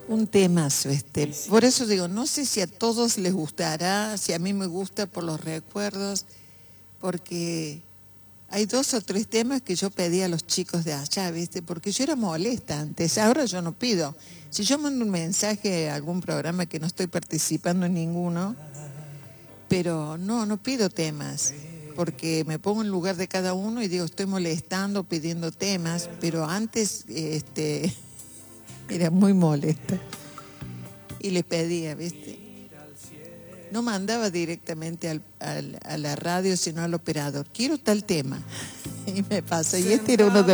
Un temazo este. Por eso digo, no sé si a todos les gustará, si a mí me gusta por los recuerdos, porque hay 2 o 3 temas que yo pedí a los chicos de allá, ¿viste? Porque yo era molesta antes, ahora yo no pido. Si yo mando un mensaje a algún programa que no estoy participando en ninguno, pero no pido temas, porque me pongo en lugar de cada uno y digo, estoy molestando, pidiendo temas, pero antes era muy molesta. Y le pedía, ¿viste? No mandaba directamente a la radio, sino al operador. Quiero tal tema. Y me pasa. Y este era uno de